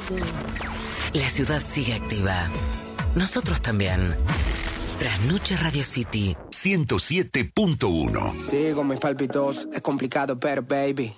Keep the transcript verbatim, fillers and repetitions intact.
La ciudad sigue activa. Nosotros también. Trasnoche Radio City ciento siete punto uno. Sigo mis palpitos, es complicado, pero baby,